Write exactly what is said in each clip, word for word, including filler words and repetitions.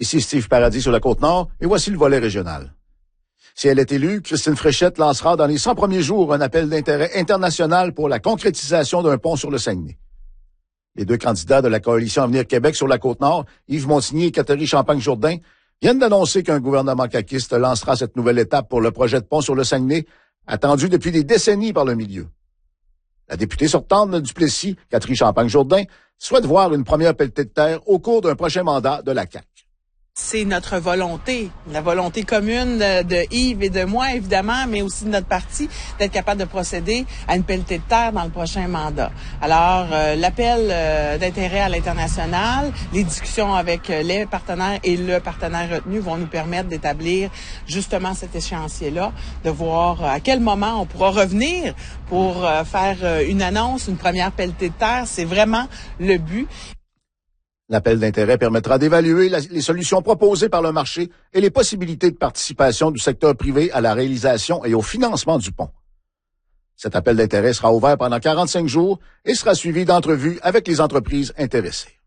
Ici Steve Paradis sur la Côte-Nord, et voici le volet régional. Si elle est élue, Christine Fréchette lancera dans les cent premiers jours un appel d'intérêt international pour la concrétisation d'un pont sur le Saguenay. Les deux candidats de la coalition Avenir Québec sur la Côte-Nord, Yves Montigny et Catherine Champagne-Jourdain, viennent d'annoncer qu'un gouvernement caquiste lancera cette nouvelle étape pour le projet de pont sur le Saguenay, attendu depuis des décennies par le milieu. La députée sortante de Duplessis, Catherine Champagne-Jourdain, souhaite voir une première pelletée de terre au cours d'un prochain mandat de la C A Q. C'est notre volonté, la volonté commune de, de Yves et de moi, évidemment, mais aussi de notre parti, d'être capable de procéder à une pelletée de terre dans le prochain mandat. Alors, euh, l'appel euh, d'intérêt à l'international, les discussions avec euh, les partenaires et le partenaire retenu vont nous permettre d'établir justement cet échéancier-là, de voir à quel moment on pourra revenir pour euh, faire euh, une annonce, une première pelletée de terre. C'est vraiment le but. L'appel d'intérêt permettra d'évaluer la, les solutions proposées par le marché et les possibilités de participation du secteur privé à la réalisation et au financement du pont. Cet appel d'intérêt sera ouvert pendant quarante-cinq jours et sera suivi d'entrevues avec les entreprises intéressées.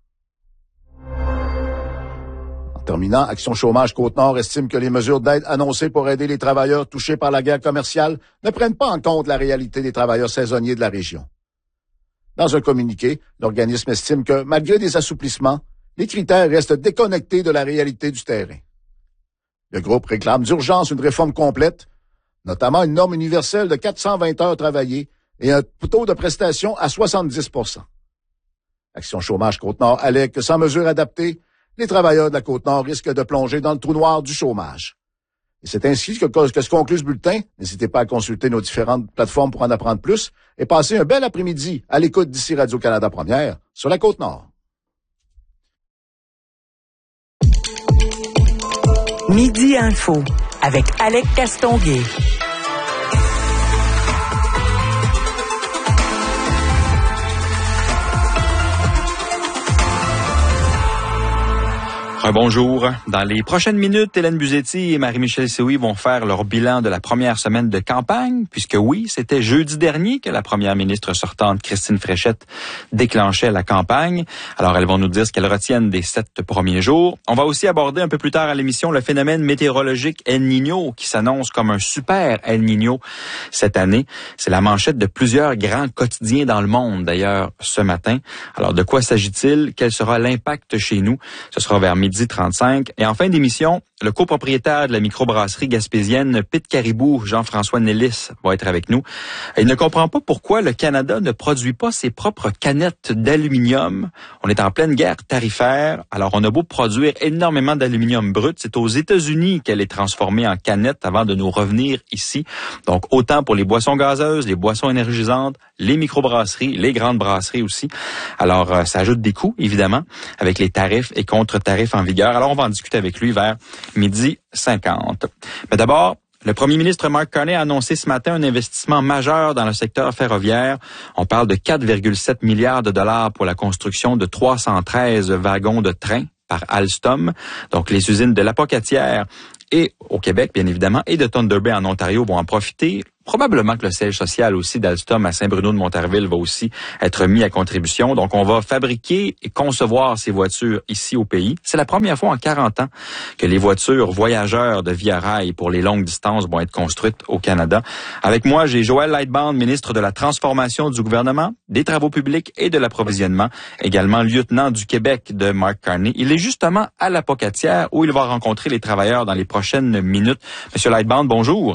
En terminant, Action Chômage Côte-Nord estime que les mesures d'aide annoncées pour aider les travailleurs touchés par la guerre commerciale ne prennent pas en compte la réalité des travailleurs saisonniers de la région. Dans un communiqué, l'organisme estime que, malgré des assouplissements, les critères restent déconnectés de la réalité du terrain. Le groupe réclame d'urgence une réforme complète, notamment une norme universelle de quatre cent vingt heures travaillées et un taux de prestation à soixante-dix pour cent. Action Chômage Côte-Nord allègue que sans mesures adaptées, les travailleurs de la Côte-Nord risquent de plonger dans le trou noir du chômage. Et c'est ainsi que, que se conclut ce bulletin. N'hésitez pas à consulter nos différentes plateformes pour en apprendre plus et passez un bel après-midi à l'écoute d'ici Radio-Canada Première sur la Côte-Nord. Midi Info avec Alex Castonguay. Bonjour. Dans les prochaines minutes, Hélène Buzetti et Marie-Michel Sioui vont faire leur bilan de la première semaine de campagne, puisque oui, c'était jeudi dernier que la première ministre sortante, Christine Fréchette, déclenchait la campagne. Alors, elles vont nous dire ce qu'elles retiennent des sept premiers jours. On va aussi aborder un peu plus tard à l'émission le phénomène météorologique El Niño, qui s'annonce comme un super El Niño cette année. C'est la manchette de plusieurs grands quotidiens dans le monde, d'ailleurs, ce matin. Alors, de quoi s'agit-il? Quel sera l'impact chez nous? Ce sera vers midi trente-cinq. Et en fin d'émission, le copropriétaire de la microbrasserie gaspésienne Pit Caribou, Jean-François Nellis, va être avec nous. Il ne comprend pas pourquoi le Canada ne produit pas ses propres canettes d'aluminium. On est en pleine guerre tarifaire, alors on a beau produire énormément d'aluminium brut, c'est aux États-Unis qu'elle est transformée en canettes avant de nous revenir ici. Donc autant pour les boissons gazeuses, les boissons énergisantes, les microbrasseries, les grandes brasseries aussi. Alors ça ajoute des coûts, évidemment, avec les tarifs et contre-tarifs en vigueur. Alors on va en discuter avec lui vers midi cinquante. Mais d'abord, le premier ministre Mark Carney a annoncé ce matin un investissement majeur dans le secteur ferroviaire. On parle de quatre virgule sept milliards de dollars pour la construction de trois cent treize wagons de train par Alstom. Donc les usines de l'Apocatière et au Québec, bien évidemment, et de Thunder Bay en Ontario vont en profiter. Probablement que le siège social aussi d'Alstom à Saint-Bruno-de-Montarville va aussi être mis à contribution. Donc, on va fabriquer et concevoir ces voitures ici au pays. C'est la première fois en quarante ans que les voitures voyageurs de Via Rail pour les longues distances vont être construites au Canada. Avec moi, j'ai Joël Lightbound, ministre de la Transformation du gouvernement, des Travaux publics et de l'approvisionnement, également lieutenant du Québec de Mark Carney. Il est justement à l'Apocatière où il va rencontrer les travailleurs dans les prochaines minutes. Monsieur Lightbound, bonjour.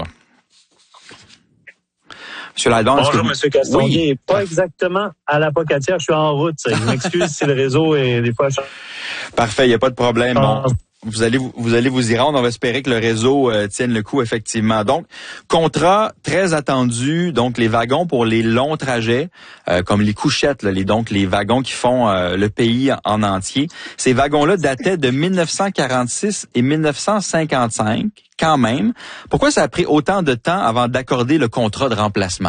Monsieur Lightbound, bonjour, vous... Monsieur Castonguay. Oui. Pas exactement à l'Apocatière, je suis en route. Je m'excuse si le réseau est des fois... Parfait, il n'y a pas de problème. Bon, vous allez vous allez vous y rendre. On va espérer que le réseau euh, tienne le coup, effectivement. Donc, contrat très attendu. Donc, les wagons pour les longs trajets, euh, comme les couchettes, là, les, donc les wagons qui font euh, le pays en entier. Ces wagons-là dataient de mille neuf cent quarante-six et mille neuf cent cinquante-cinq. Quand même. Pourquoi ça a pris autant de temps avant d'accorder le contrat de remplacement?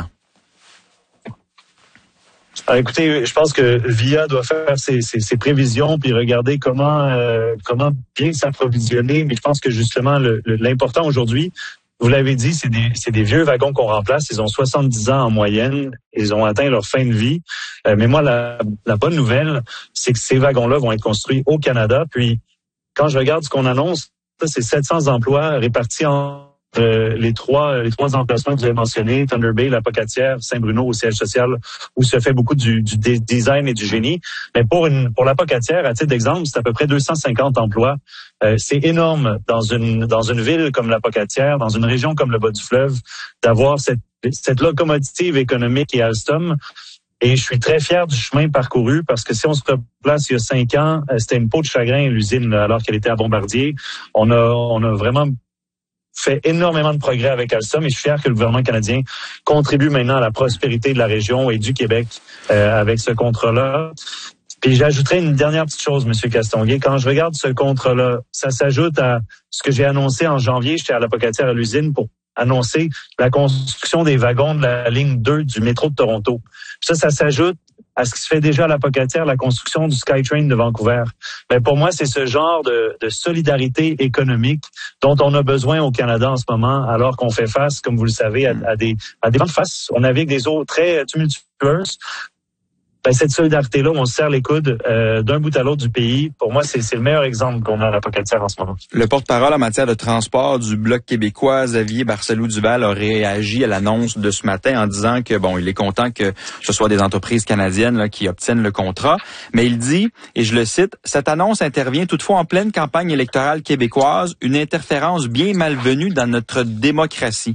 Alors, écoutez, je pense que Via doit faire ses, ses, ses prévisions puis regarder comment euh, comment bien s'approvisionner. Mais je pense que justement, le, le, l'important aujourd'hui, vous l'avez dit, c'est des, c'est des vieux wagons qu'on remplace. Ils ont soixante-dix ans en moyenne. Ils ont atteint leur fin de vie. Euh, mais moi, la, la bonne nouvelle, c'est que ces wagons-là vont être construits au Canada. Puis, quand je regarde ce qu'on annonce, ça, c'est sept cents emplois répartis en euh, les trois les trois emplacements que vous avez mentionnés, Thunder Bay, La Pocatière, Saint-Bruno au siège social, où se fait beaucoup du, du design et du génie. Mais pour une pour La Pocatière, à titre d'exemple, c'est à peu près deux cent cinquante emplois. Euh, c'est énorme dans une dans une ville comme La Pocatière, dans une région comme le Bas-du-Fleuve, d'avoir cette cette locomotive économique et Alstom. Et je suis très fier du chemin parcouru parce que si on se replace il y a cinq ans, c'était une peau de chagrin l'usine alors qu'elle était à Bombardier. On a on a vraiment fait énormément de progrès avec Alstom et je suis fier que le gouvernement canadien contribue maintenant à la prospérité de la région et du Québec euh, avec ce contrat-là. Puis j'ajouterais une dernière petite chose, M. Castonguay. Quand je regarde ce contrat-là, ça s'ajoute à ce que j'ai annoncé en janvier. J'étais à La Pocatière à l'usine pour annoncer la construction des wagons de la ligne deux du métro de Toronto. Ça, ça s'ajoute à ce qui se fait déjà à La Pocatière, la construction du SkyTrain de Vancouver. Mais pour moi, c'est ce genre de, de solidarité économique dont on a besoin au Canada en ce moment, alors qu'on fait face, comme vous le savez, à, à des à des grandes faces. On navigue des eaux très tumultueuses. Ben, cette solidarité-là, où on se serre les coudes euh, d'un bout à l'autre du pays, pour moi, c'est, c'est le meilleur exemple qu'on a à La Pocatière en ce moment. Le porte-parole en matière de transport du Bloc québécois, Xavier Barcelou-Duval, a réagi à l'annonce de ce matin en disant que, bon, il est content que ce soit des entreprises canadiennes là, qui obtiennent le contrat. Mais il dit, et je le cite, « Cette annonce intervient toutefois en pleine campagne électorale québécoise, une interférence bien malvenue dans notre démocratie. »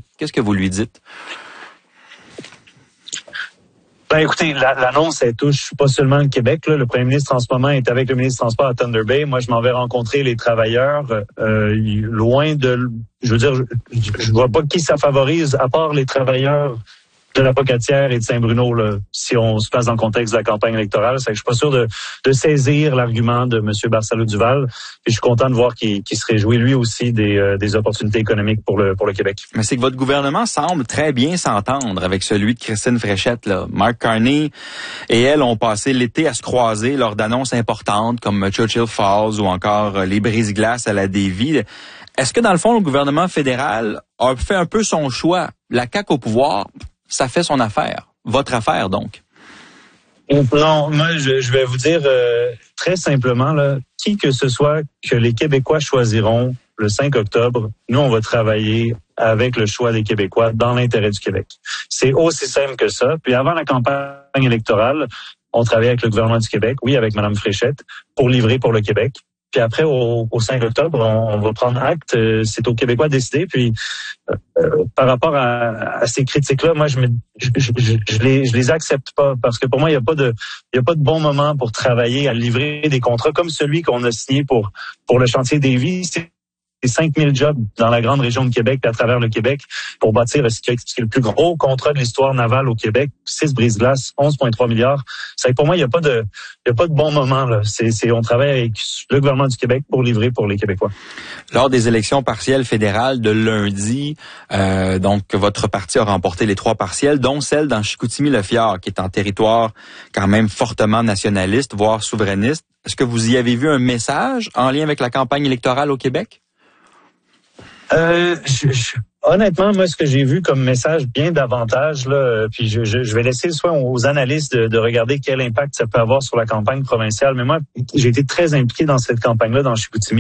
Qu'est-ce que vous lui dites? Ben écoutez, la, l'annonce, elle touche pas seulement le Québec. Là. Le premier ministre en ce moment est avec le ministre des Transports à Thunder Bay. Moi, je m'en vais rencontrer les travailleurs. Euh, loin de... Je veux dire, je, je vois pas qui ça favorise, à part les travailleurs de La Pocatière et de Saint-Bruno, là, si on se place dans le contexte de la campagne électorale. C'est que je suis pas sûr de, de saisir l'argument de M. Barcelou-Duval. Et je suis content de voir qu'il, qu'il se réjouit lui aussi des, euh, des opportunités économiques pour le, pour le Québec. Mais c'est que votre gouvernement semble très bien s'entendre avec celui de Christine Fréchette. Là. Mark Carney et elle ont passé l'été à se croiser lors d'annonces importantes comme Churchill Falls ou encore les brise-glaces à la Davie. Est-ce que dans le fond, le gouvernement fédéral a fait un peu son choix? La C A Q au pouvoir, ça fait son affaire. Votre affaire, donc. Non, moi, je, je vais vous dire euh, très simplement, là, qui que ce soit que les Québécois choisiront le cinq octobre, nous, on va travailler avec le choix des Québécois dans l'intérêt du Québec. C'est aussi simple que ça. Puis avant la campagne électorale, on travaillait avec le gouvernement du Québec, oui, avec Mme Fréchette, pour livrer pour le Québec. Puis après, au, au cinq octobre, on, on va prendre acte. C'est aux Québécois de décider. Puis euh, par rapport à, à ces critiques-là, moi, je, me, je, je, je, je les, je les accepte pas parce que pour moi, il y a pas de, il y a pas de bon moment pour travailler à livrer des contrats comme celui qu'on a signé pour pour le chantier Davie. C'est cinq mille jobs dans la grande région de Québec et à travers le Québec pour bâtir ce qui est le plus gros contrat de l'histoire navale au Québec, six brise-glaces, onze virgule trois milliards. C'est que pour moi, il n'y a pas de il y a pas de bon moment là. C'est, c'est on travaille avec le gouvernement du Québec pour livrer pour les Québécois. Lors des élections partielles fédérales de lundi, euh, donc votre parti a remporté les trois partielles, dont celle dans Chicoutimi-Le-Fjord, qui est en territoire quand même fortement nationaliste, voire souverainiste. Est-ce que vous y avez vu un message en lien avec la campagne électorale au Québec? Euh, je, je, honnêtement, moi, ce que j'ai vu comme message bien davantage, là, puis je, je, je vais laisser le soin aux analystes de, de regarder quel impact ça peut avoir sur la campagne provinciale. Mais moi, j'ai été très impliqué dans cette campagne-là dans Chicoutimi.